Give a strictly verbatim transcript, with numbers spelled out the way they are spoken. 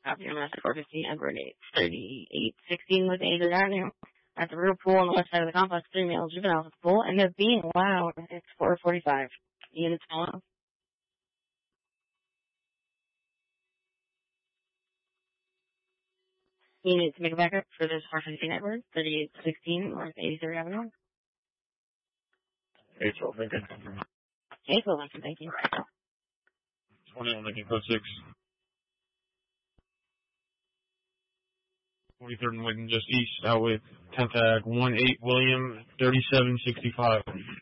Copy your master four fifteen, Edward eight thirty-eight sixteen with Adrian Avenue. At the rear pool on the west side of the complex, three male juveniles at the pool, and they're being loud. It's four forty-five. Units follow. You need to make a backup for this four fifteen Edward, thirty-eight sixteen North eighty-third Avenue. April, Lincoln. April, Lincoln, thank you. twenty-one Lincoln, code six. forty-third and Lincoln, just east, out with ten tag, one eight William, thirty-seven sixty-five.